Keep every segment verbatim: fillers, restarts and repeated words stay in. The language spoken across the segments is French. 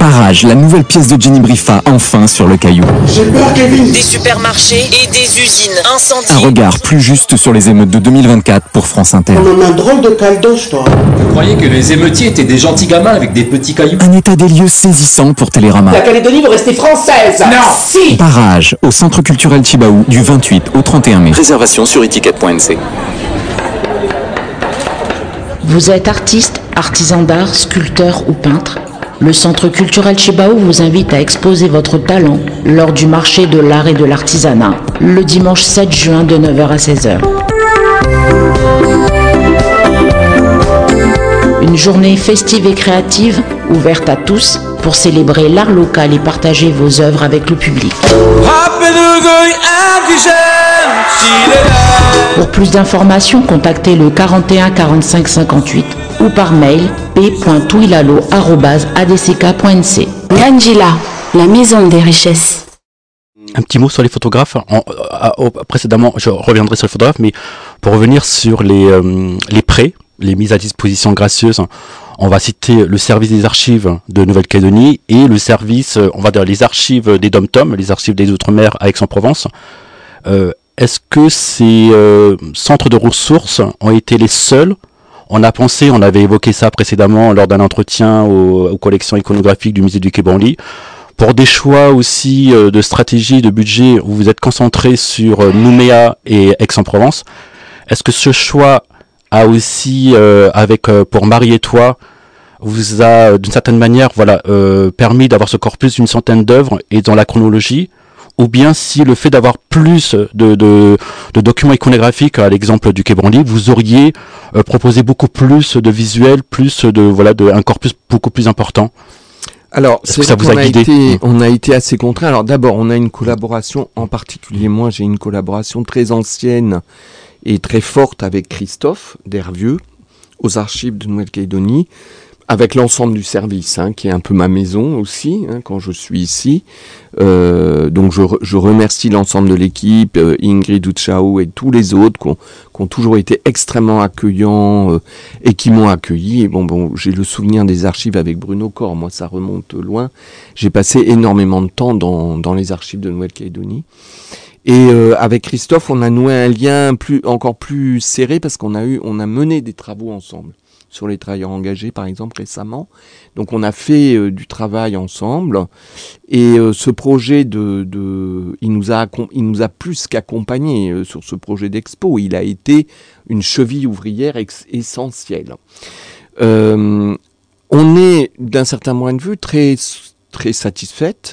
Barrage, la nouvelle pièce de Jenny Brifa, enfin sur le Caillou. J'ai peur, Kevin. Des supermarchés et des usines incendiées. Un regard plus juste sur les émeutes de deux mille vingt-quatre pour France Inter. On en a un drôle de caldoche, toi. Vous croyez que les émeutiers étaient des gentils gamins avec des petits cailloux? Un état des lieux saisissant pour Télérama. La Calédonie veut rester française. Non. Si. Barrage, au Centre culturel Chibaou, du vingt-huit au trente et un mai. Réservation sur etiquette point n c. Vous êtes artiste, artisan d'art, sculpteur ou peintre? Le Centre culturel Chibaou vous invite à exposer votre talent lors du marché de l'art et de l'artisanat, le dimanche sept juin de neuf heures à seize heures. Une journée festive et créative, ouverte à tous, pour célébrer l'art local et partager vos œuvres avec le public. Pour plus d'informations, contactez le quarante et un quarante-cinq cinquante-huit ou par mail p point touilalo arobase a d c k point n c. Ngandjila, la maison des richesses. Un petit mot sur les photographes. En, à, à, précédemment, je reviendrai sur les photographes, mais pour revenir sur les, euh, les prêts, les mises à disposition gracieuses, on va citer le service des archives de Nouvelle-Calédonie et le service, on va dire les archives des Dom-Tom, les archives des Outre-mer à Aix-en-Provence. Euh, Est-ce que ces euh, centres de ressources ont été les seuls? On a pensé, on avait évoqué ça précédemment lors d'un entretien aux, aux collections iconographiques du musée du Quai Branly. Pour des choix aussi euh, de stratégie, de budget, où vous êtes concentré sur euh, Nouméa et Aix-en-Provence, est-ce que ce choix a aussi, euh, avec euh, pour Marie et toi, vous a d'une certaine manière, voilà, euh, permis d'avoir ce corpus d'une centaine d'œuvres et dans la chronologie? Ou bien si le fait d'avoir plus de, de, de documents iconographiques, à l'exemple du Quai Branly, vous auriez euh, proposé beaucoup plus de visuels, plus de voilà, de, un corpus beaucoup plus important. Alors, c'est ça vous a guidé? été, on a été assez contraints. Alors d'abord, on a une collaboration, en particulier moi, j'ai une collaboration très ancienne et très forte avec Christophe Dervieux, aux archives de Nouvelle-Calédonie, avec l'ensemble du service, hein, qui est un peu ma maison aussi, hein, quand je suis ici. Euh, donc je, je remercie l'ensemble de l'équipe, euh, Ingrid Uchao et tous les autres qui ont, qui ont toujours été extrêmement accueillants euh, et qui m'ont accueilli. Et bon, bon, j'ai le souvenir des archives avec Bruno Corr, moi ça remonte loin. J'ai passé énormément de temps dans, dans les archives de Nouvelle-Calédonie. Et euh, avec Christophe, on a noué un lien plus, encore plus serré parce qu'on a eu, on a mené des travaux ensemble. Sur les travailleurs engagés, par exemple, récemment. Donc, on a fait euh, du travail ensemble. Et euh, ce projet de, de, il nous a, il nous a plus qu'accompagnés euh, sur ce projet d'expo. Il a été une cheville ouvrière ex- essentielle. Euh, on est, d'un certain point de vue, très, très satisfaite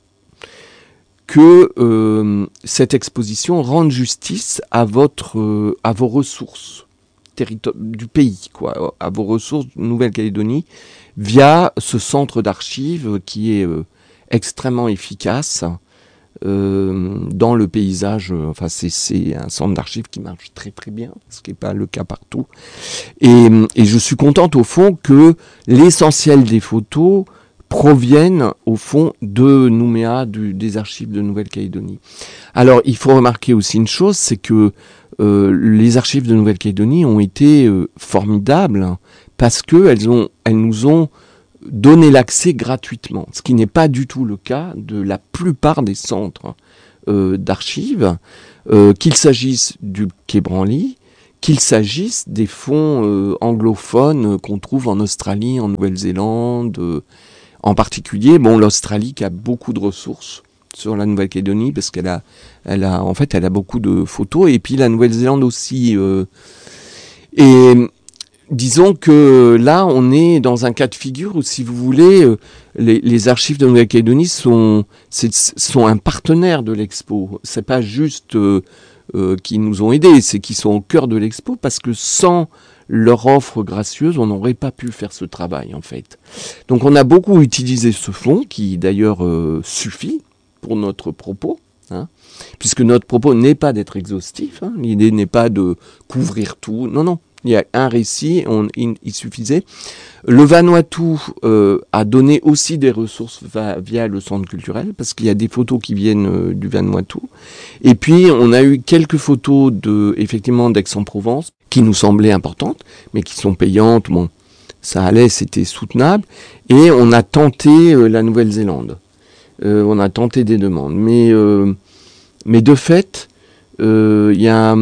que euh, cette exposition rende justice à votre, euh, à vos ressources. Territoire du pays, quoi, à vos ressources de Nouvelle-Calédonie, via ce centre d'archives qui est euh, extrêmement efficace euh, dans le paysage. Euh, enfin, c'est, c'est un centre d'archives qui marche très très bien, ce qui n'est pas le cas partout. Et, et je suis contente au fond que l'essentiel des photos proviennent au fond de Nouméa, du, des archives de Nouvelle-Calédonie. Alors, il faut remarquer aussi une chose, c'est que Euh, les archives de Nouvelle-Calédonie ont été euh, formidables hein, parce qu'elles ont, elles nous ont donné l'accès gratuitement, ce qui n'est pas du tout le cas de la plupart des centres euh, d'archives, euh, qu'il s'agisse du Quai Branly, qu'il s'agisse des fonds euh, anglophones euh, qu'on trouve en Australie, en Nouvelle-Zélande, euh, en particulier, bon, l'Australie qui a beaucoup de ressources sur la Nouvelle-Calédonie parce qu'elle a, elle a, en fait, elle a beaucoup de photos et puis la Nouvelle-Zélande aussi. Euh, et disons que là, on est dans un cas de figure où, si vous voulez, euh, les, les archives de Nouvelle-Calédonie sont, c'est, sont un partenaire de l'expo. C'est pas juste euh, euh, qu'ils nous ont aidés, c'est qu'ils sont au cœur de l'expo parce que sans leur offre gracieuse, on n'aurait pas pu faire ce travail, en fait. Donc, on a beaucoup utilisé ce fonds qui, d'ailleurs, euh, suffit pour notre propos, hein, puisque notre propos n'est pas d'être exhaustif, hein, l'idée n'est pas de couvrir tout, non, non, il y a un récit, on, il, il suffisait. Le Vanuatu euh, a donné aussi des ressources va, via le centre culturel, parce qu'il y a des photos qui viennent euh, du Vanuatu, et puis on a eu quelques photos de, effectivement, d'Aix-en-Provence, qui nous semblaient importantes, mais qui sont payantes, bon. ça allait, c'était soutenable. Et on a tenté euh, la Nouvelle-Zélande. Euh, on a tenté des demandes. Mais, euh, mais de fait, euh, y a,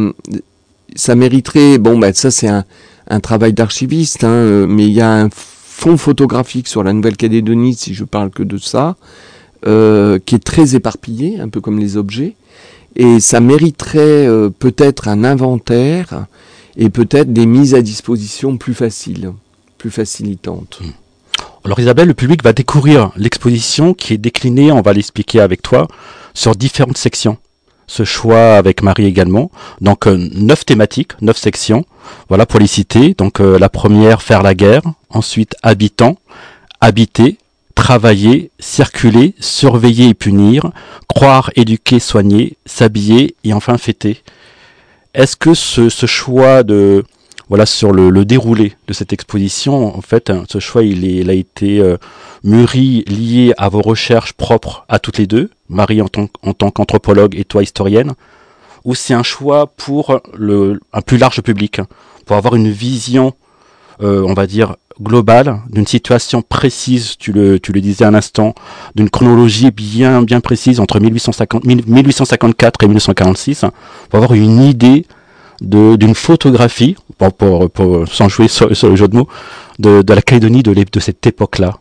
ça mériterait... Bon, bah, ça, c'est un, un travail d'archiviste, hein, mais il y a un fonds photographique sur la Nouvelle-Calédonie, si je parle que de ça, euh, qui est très éparpillé, un peu comme les objets. Et ça mériterait euh, peut-être un inventaire et peut-être des mises à disposition plus faciles, plus facilitantes. Alors Isabelle, le public va découvrir l'exposition qui est déclinée, on va l'expliquer avec toi, sur différentes sections. Ce choix avec Marie également. Donc euh, neuf thématiques, neuf sections. Voilà pour les citer. Donc euh, la première, faire la guerre. Ensuite, habitants, habiter, travailler, circuler, surveiller et punir, croire, éduquer, soigner, s'habiller et enfin fêter. Est-ce que ce, ce choix de voilà sur le, le déroulé de cette exposition, en fait, ce choix il, est, il a été euh, mûri, lié à vos recherches propres à toutes les deux, Marie en tant, en tant qu'anthropologue et toi historienne, ou c'est un choix pour le, un plus large public, pour avoir une vision, euh, on va dire, globale, d'une situation précise, tu le, tu le disais à l'instant, d'une chronologie bien, bien précise entre mille huit cent cinquante, mille huit cent cinquante-quatre et mille neuf cent quarante-six, pour avoir une idée de, d'une photographie, pour, pour, pour, sans jouer sur, sur le jeu de mots, de, de la Calédonie de, de cette époque-là.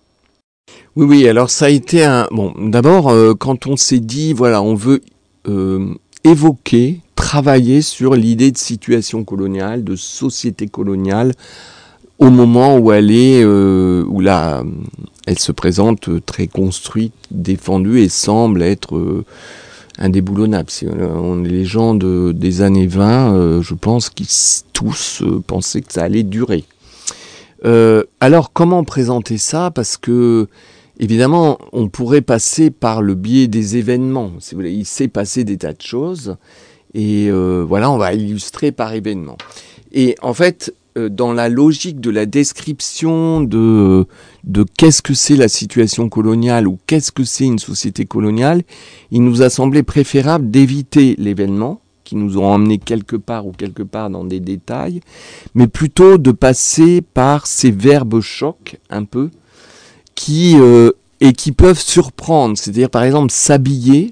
Oui, oui, alors ça a été un... Bon, d'abord, euh, quand on s'est dit, voilà, on veut euh, évoquer, travailler sur l'idée de situation coloniale, de société coloniale, au moment où elle est, euh, où là, elle se présente très construite, défendue et semble être euh, indéboulonnable. Si on est les gens de, des années vingt, euh, je pense qu'ils tous euh, pensaient que ça allait durer. Euh, alors, comment présenter ça ? Parce que, évidemment, on pourrait passer par le biais des événements. Si vous voulez, il s'est passé des tas de choses, et euh, voilà, on va illustrer par événement. Et en fait, dans la logique de la description de, de qu'est-ce que c'est la situation coloniale ou qu'est-ce que c'est une société coloniale, il nous a semblé préférable d'éviter l'événement qui nous ont emmenés quelque part ou quelque part dans des détails, mais plutôt de passer par ces verbes chocs un peu qui, euh, et qui peuvent surprendre. C'est-à-dire par exemple s'habiller,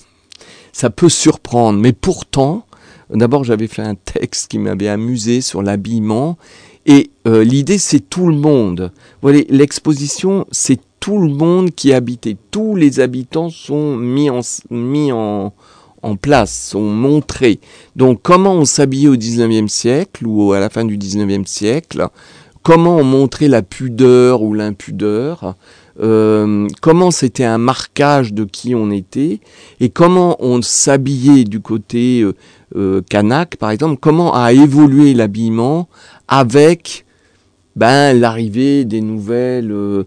ça peut surprendre, mais pourtant... D'abord, j'avais fait un texte qui m'avait amusé sur l'habillement. Et euh, l'idée, c'est tout le monde. Voilà, l'exposition, c'est tout le monde qui est habité. Tous les habitants sont mis en, mis en, en place, sont montrés. Donc, comment on s'habillait au dix-neuvième siècle ou à la fin du dix-neuvième siècle, comment on montrait la pudeur ou l'impudeur, euh, comment c'était un marquage de qui on était, et comment on s'habillait du côté... Euh, Euh, Kanak, par exemple, comment a évolué l'habillement avec ben, l'arrivée des nouvelles, euh,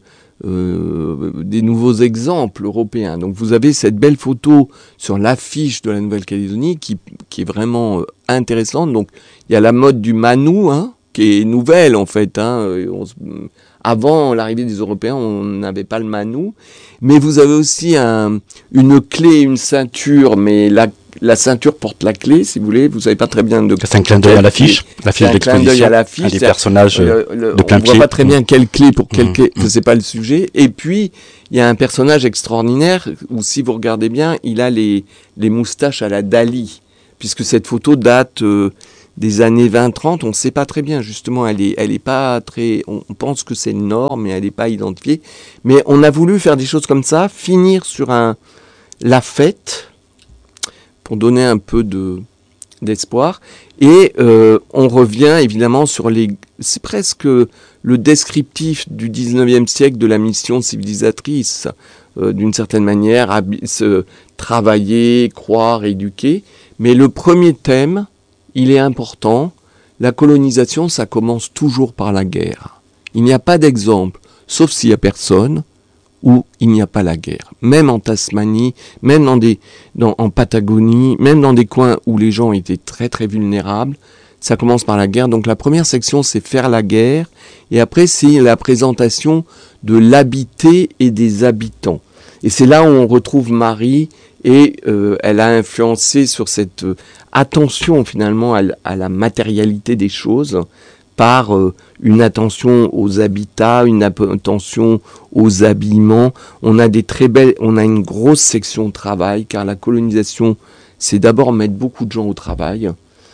euh, des nouveaux exemples européens. Donc vous avez cette belle photo sur l'affiche de la Nouvelle-Calédonie qui, qui est vraiment euh, intéressante. Donc il y a la mode du manou, hein, qui est nouvelle en fait. Hein. On, avant l'arrivée des Européens, on n'avait pas le manou. Mais vous avez aussi un, une clé, une ceinture, mais la La ceinture porte la clé, si vous voulez. Vous savez pas très bien de. C'est un clin d'œil à l'affiche, l'affiche d'exposition. Un clin d'œil à l'affiche. À des personnages le, le, de plein on pied. voit pas très bien quelle clé pour quelle mmh, clé. mmh. C'est pas le sujet. Et puis il y a un personnage extraordinaire où, si vous regardez bien, il a les les moustaches à la Dali, puisque cette photo date euh, des années vingt trente. On sait pas très bien justement. Elle est elle est pas très. On pense que c'est le Nord, mais elle est pas identifiée. Mais on a voulu faire des choses comme ça, finir sur un la fête. Pour donner un peu de, d'espoir. Et euh, on revient évidemment sur les... C'est presque le descriptif du dix-neuvième siècle de la mission civilisatrice, euh, d'une certaine manière, à se travailler, croire, éduquer. Mais le premier thème, il est important. La colonisation, ça commence toujours par la guerre. Il n'y a pas d'exemple, sauf s'il n'y a personne, où il n'y a pas la guerre. Même en Tasmanie, même dans des, dans, en Patagonie, même dans des coins où les gens étaient très très vulnérables, ça commence par la guerre. Donc la première section, c'est faire la guerre, et après c'est la présentation de l'habité et des habitants. Et c'est là où on retrouve Marie, et euh, elle a influencé sur cette euh, attention finalement à, à la matérialité des choses, par euh, une attention aux habitats, une attention aux habillements. On a des très belles, on a une grosse section travail, car la colonisation, c'est d'abord mettre beaucoup de gens au travail.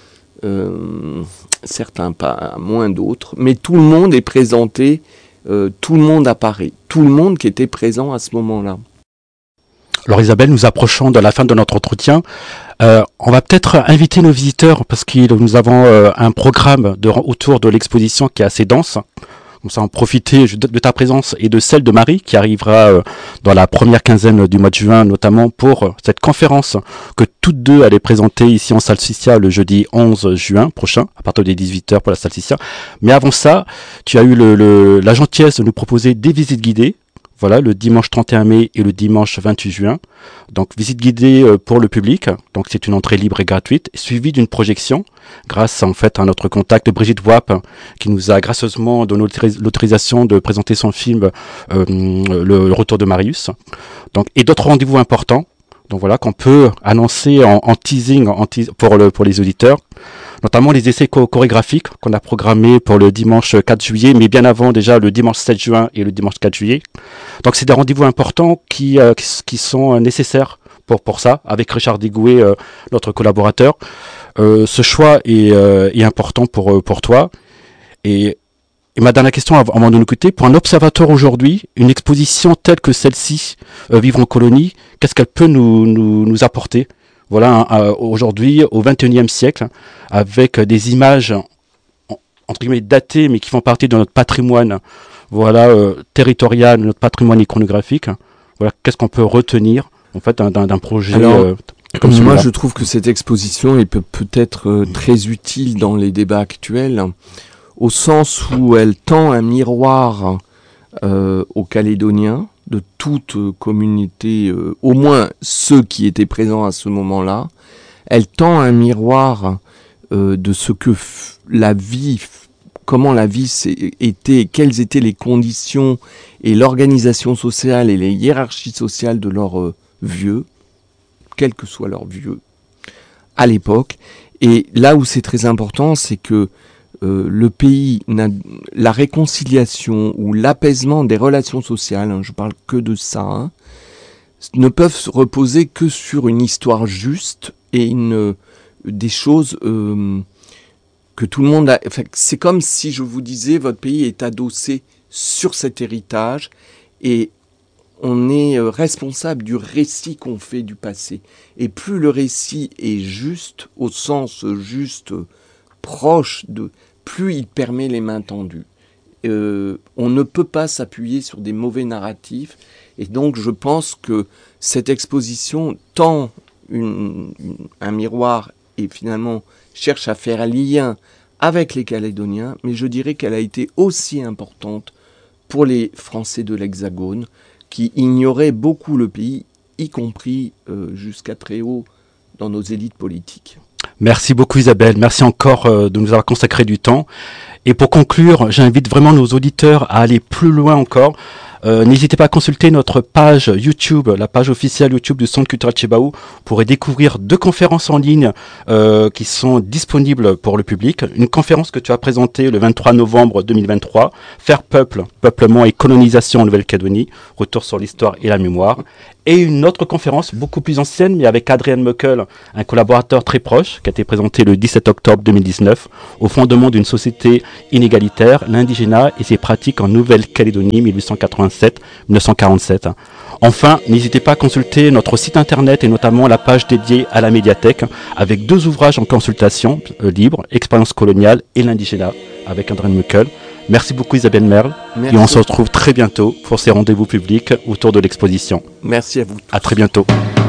Euh, certains pas, moins d'autres, mais tout le monde est présenté, euh, tout le monde apparaît, tout le monde qui était présent à ce moment-là. Alors Isabelle, nous approchons de la fin de notre entretien. Euh, on va peut-être inviter nos visiteurs parce que nous avons euh, un programme de, autour de l'exposition qui est assez dense. Comme ça, en profiter de ta présence et de celle de Marie qui arrivera euh, dans la première quinzaine du mois de juin, notamment pour cette conférence que toutes deux allaient présenter ici en Salsicia le jeudi onze juin prochain, à partir des dix-huit heures pour la Salsicia. Mais avant ça, tu as eu le, le, la gentillesse de nous proposer des visites guidées. Voilà, le dimanche trente et un mai et le dimanche vingt-huit juin. Donc, visite guidée pour le public. Donc, c'est une entrée libre et gratuite, suivie d'une projection, grâce en fait à notre contact Brigitte Wap, qui nous a gracieusement donné l'autorisation de présenter son film euh, le, le Retour de Marius. Donc, et d'autres rendez-vous importants. Donc voilà, qu'on peut annoncer en, en teasing en teas pour, le, pour les auditeurs, notamment les essais cho chorégraphiques qu'on a programmés pour le dimanche quatre juillet, mais bien avant déjà le dimanche sept juin et le dimanche quatre juillet. Donc c'est des rendez-vous importants qui, euh, qui, qui sont nécessaires pour, pour ça, avec Richard Digoué, euh, notre collaborateur. Euh, ce choix est, euh, est important pour, pour toi. Et Et ma dernière question avant de nous quitter, pour un observateur aujourd'hui, une exposition telle que celle-ci, euh, Vivre en colonie, qu'est-ce qu'elle peut nous, nous, nous apporter? Voilà, euh, aujourd'hui, au vingt et unième siècle, avec des images, entre guillemets, datées, mais qui font partie de notre patrimoine, voilà, euh, territorial, notre patrimoine iconographique. Voilà, qu'est-ce qu'on peut retenir, en fait, d'un projet Alors, euh, comme celui-là? Moi, je trouve que cette exposition, elle peut peut-être euh, très utile dans les débats actuels, au sens où elle tend un miroir euh, aux Calédoniens, de toute euh, communauté, euh, au moins ceux qui étaient présents à ce moment-là. Elle tend un miroir euh, de ce que f la vie, comment la vie était, quelles étaient les conditions et l'organisation sociale et les hiérarchies sociales de leurs euh, vieux, quel que soit leur vieux, à l'époque. Et là où c'est très important, c'est que Euh, le pays, la réconciliation ou l'apaisement des relations sociales, hein, je parle que de ça, hein, ne peuvent se reposer que sur une histoire juste et une, des choses euh, que tout le monde a. Enfin, c'est comme si je vous disais, votre pays est adossé sur cet héritage et on est responsable du récit qu'on fait du passé. Et plus le récit est juste, au sens juste, proche de, plus il permet les mains tendues. Euh, on ne peut pas s'appuyer sur des mauvais narratifs, et donc je pense que cette exposition tend une, une, un miroir et finalement cherche à faire un lien avec les Calédoniens, mais je dirais qu'elle a été aussi importante pour les Français de l'Hexagone, qui ignoraient beaucoup le pays, y compris euh, jusqu'à très haut dans nos élites politiques. Merci beaucoup Isabelle, merci encore euh, de nous avoir consacré du temps. Et pour conclure, j'invite vraiment nos auditeurs à aller plus loin encore. Euh, N'hésitez pas à consulter notre page YouTube, la page officielle YouTube du Centre culturel Tchibahou. Vous pourrez découvrir deux conférences en ligne euh, qui sont disponibles pour le public. Une conférence que tu as présentée le vingt-trois novembre deux mille vingt-trois, Faire peuple, peuplement et colonisation en Nouvelle-Calédonie, retour sur l'histoire et la mémoire. Et une autre conférence beaucoup plus ancienne, mais avec Adrien Meukel, un collaborateur très proche, qui a été présentée le dix-sept octobre deux mille dix-neuf, au fondement d'une société inégalitaire, l'indigénat et ses pratiques en Nouvelle-Calédonie mille huit cent quatre-vingt-sept mille neuf cent quarante-sept. Enfin, n'hésitez pas à consulter notre site internet et notamment la page dédiée à la médiathèque, avec deux ouvrages en consultation euh, libre, Expérience coloniale et l'indigénat, avec Adrien Meukel. Merci beaucoup Isabelle Merle. Merci. Et on se retrouve très bientôt pour ces rendez-vous publics autour de l'exposition. Merci à vous. À très bientôt.